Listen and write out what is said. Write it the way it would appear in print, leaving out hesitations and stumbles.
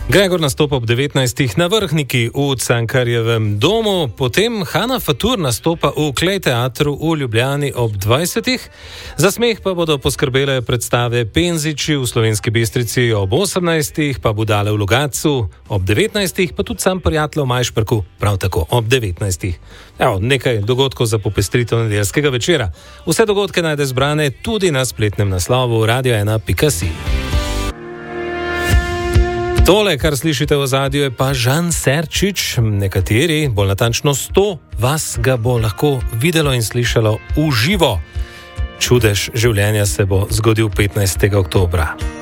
Gregor nastopa ob 19. na Vrhniki v Cankarjevem domu, potem Hana Fatur nastopa v Klej teatru v Ljubljani ob 20. Za smeh pa bodo poskrbele predstave Penziči v Slovenski Bistrici ob 18. pa Budale v Logatcu ob 19. pa tudi Sam prijatelj v Majšperku prav tako ob 19. Evo, nekaj dogodkov za popestritev nedeljskega večera. Vse dogodke najde zbrane tudi na spletnem naslovu radio1.si. Tole, kar slišite v ozadju, je pa Žan Serčič. Nekateri, bolj natančno 100, vas ga bo lahko videlo in slišalo v živo. Čudež življenja se bo zgodil 15. oktobra.